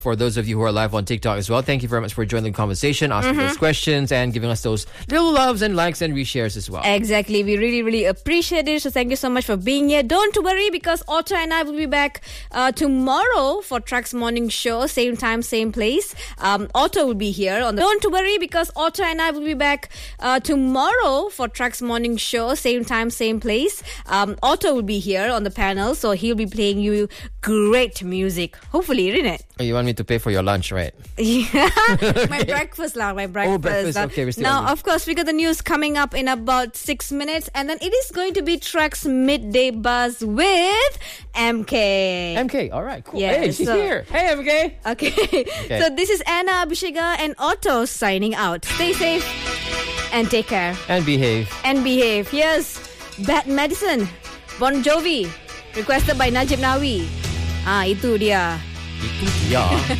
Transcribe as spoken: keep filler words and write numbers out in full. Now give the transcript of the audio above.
For those of you who are live on TikTok as well, thank you very much for joining the conversation, asking mm-hmm. those questions, and giving us those little loves and likes and reshares as well. Exactly. We really, really appreciate it. So thank you so much for being here. Don't worry, because Otto and I will be back uh, tomorrow for Trucks Morning Show. Same time, same place. Um, Otto will be here. on the. Don't worry, because Otto and I will be back uh, tomorrow for Trucks Morning Show. Same time, same place. Um, Otto will be here on the panel, so he'll be playing you great music. Hopefully, isn't it? Oh, you want me to pay for your lunch, right? Yeah, my breakfast lah, my breakfast. Oh, breakfast. Okay, we're still now, of course, we got the news coming up in about six minutes, and then it is going to be Trucks Midday Buzz with M K. M K, all right, cool. Yeah, hey, she's so, here. Hey, M K. Okay. okay, so this is Anna Abhishega and Otto signing out. Stay safe and take care. And behave. And behave. Here's Bad Medicine, Bon Jovi, requested by Najib Nawi. Ah, itu dia. Itu dia.